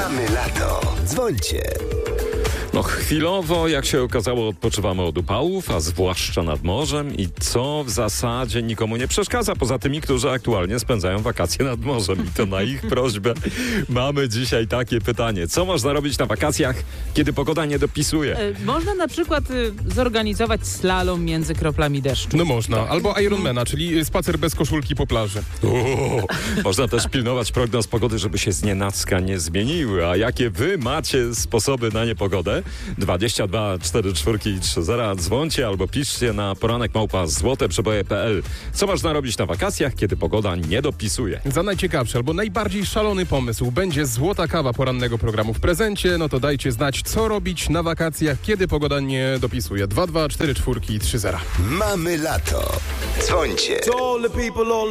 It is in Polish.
Mamy lato. Dzwońcie. No chwilowo, jak się okazało, odpoczywamy od upałów, a zwłaszcza nad morzem i co w zasadzie nikomu nie przeszkadza, poza tymi, którzy aktualnie spędzają wakacje nad morzem. I to na ich prośbę mamy dzisiaj takie pytanie. Co można robić na wakacjach, kiedy pogoda nie dopisuje? Można na przykład zorganizować slalom między kroplami deszczu. No można. Albo Ironmana, czyli spacer bez koszulki po plaży. Można też pilnować prognoz pogody, żeby się znienacka nie zmieniły. A jakie wy macie sposoby na niepogodę? 22 44 i 30. Dzwońcie albo piszcie na poranek@złoteprzeboje.pl. Co można robić na wakacjach, kiedy pogoda nie dopisuje? Za najciekawszy albo najbardziej szalony pomysł będzie złota kawa porannego programu w prezencie. No to dajcie znać, co robić na wakacjach, kiedy pogoda nie dopisuje. 22 44 i 30. Mamy lato. Dzwońcie.